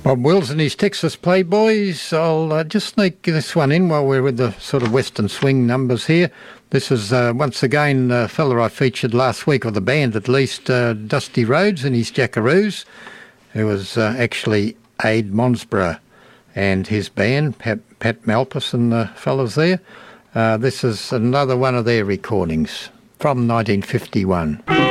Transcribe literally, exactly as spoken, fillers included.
Bob Wills and his Texas Playboys. I'll uh, just sneak this one in while we're with the sort of Western Swing numbers here. This is uh, once again a fella I featured last week, or the band at least, uh, Dusty Rhodes and his Jackaroos, who was uh, actually Ade Monsborough and his band, Pat, Pat Malpas and the fellas there. Uh, this is another one of their recordings from nineteen fifty-one.